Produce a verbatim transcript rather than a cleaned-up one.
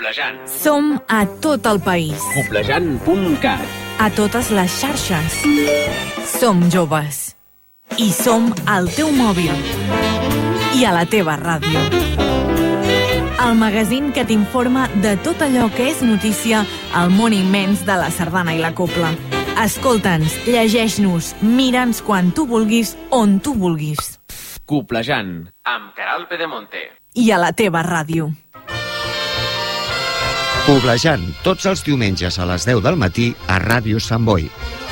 Coplejant. Som a tot el país. Coplejant punt cat. A totes les xarxes. Som joves. I som al teu mòbil. I a la teva ràdio. El magazín que t'informa de tot allò que és notícia al món immens de la sardana i la copla. Escolta'ns, llegeix-nos, mira'ns quan tu vulguis, on tu vulguis. Coplejant, amb Caral Pedemonte. I a la teva ràdio. Coplejant, tots els diumenges a les deu del matí a Ràdio Sant Boi.